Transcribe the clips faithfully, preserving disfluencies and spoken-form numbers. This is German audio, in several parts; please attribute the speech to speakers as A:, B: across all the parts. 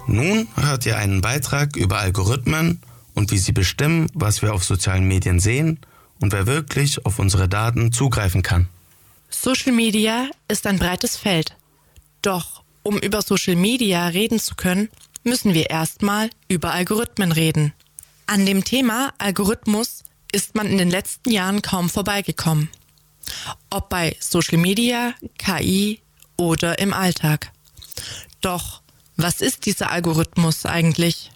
A: Nun hört ihr einen Beitrag über Algorithmen und wie sie bestimmen, was wir auf sozialen Medien sehen und wer wirklich auf unsere Daten zugreifen kann.
B: Social Media ist ein breites Feld. Doch um über Social Media reden zu können, müssen wir erstmal über Algorithmen reden. An dem Thema Algorithmus ist man in den letzten Jahren kaum vorbeigekommen. Ob bei Social Media, K I oder im Alltag. Doch was ist dieser Algorithmus eigentlich?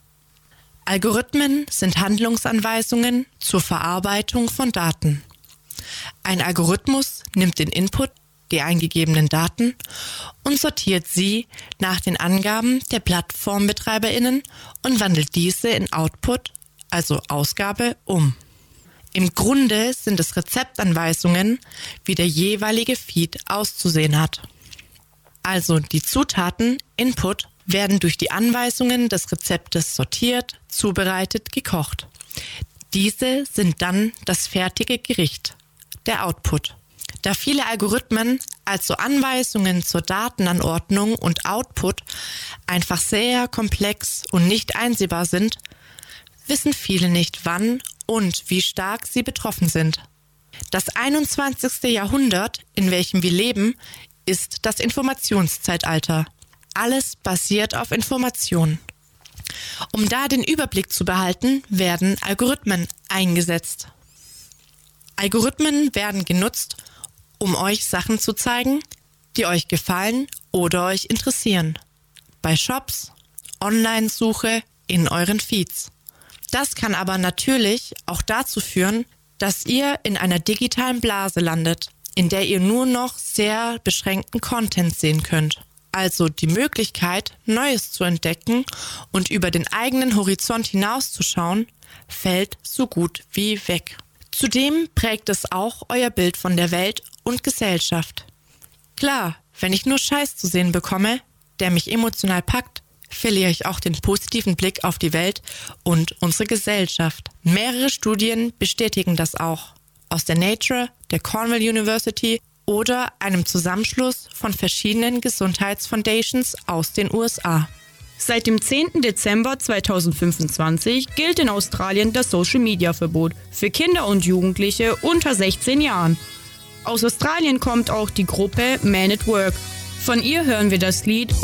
B: Algorithmen sind Handlungsanweisungen zur Verarbeitung von Daten. Ein Algorithmus nimmt den Input, die eingegebenen Daten, und sortiert sie nach den Angaben der PlattformbetreiberInnen und wandelt diese in Output, also Ausgabe, um. Im Grunde sind es Rezeptanweisungen, wie der jeweilige Feed auszusehen hat. Also die Zutaten, Input, werden durch die Anweisungen des Rezeptes sortiert, zubereitet, gekocht. Diese sind dann das fertige Gericht, der Output. Da viele Algorithmen, also Anweisungen zur Datenanordnung und Output, einfach sehr komplex und nicht einsehbar sind, wissen viele nicht, wann und wie stark sie betroffen sind. Das einundzwanzigste Jahrhundert, in welchem wir leben, ist das Informationszeitalter. Alles basiert auf Information. Um da den Überblick zu behalten, werden Algorithmen eingesetzt. Algorithmen werden genutzt, um euch Sachen zu zeigen, die euch gefallen oder euch interessieren. Bei Shops, Online-Suche, in euren Feeds. Das kann aber natürlich auch dazu führen, dass ihr in einer digitalen Blase landet, in der ihr nur noch sehr beschränkten Content sehen könnt. Also die Möglichkeit, Neues zu entdecken und über den eigenen Horizont hinauszuschauen, fällt so gut wie weg. Zudem prägt es auch euer Bild von der Welt und Gesellschaft. Klar, wenn ich nur Scheiß zu sehen bekomme, der mich emotional packt, verliere ich auch den positiven Blick auf die Welt und unsere Gesellschaft. Mehrere Studien bestätigen das auch. Aus der Nature, der Cornell University oder einem Zusammenschluss von verschiedenen Gesundheitsfoundations aus den U S A.
C: Seit dem zehnten Dezember zweitausendfünfundzwanzig gilt in Australien das Social-Media-Verbot für Kinder und Jugendliche unter sechzehn Jahren. Aus Australien kommt auch die Gruppe Man at Work. Von ihr hören wir das Lied